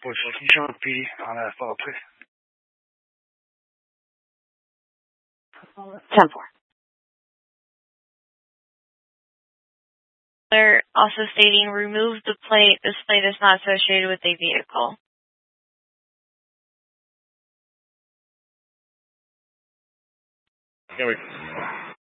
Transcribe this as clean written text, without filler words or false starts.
Push. Can you show the PD on that photo, please? 10-4. They're also stating, remove the plate. This plate is not associated with a vehicle. Can we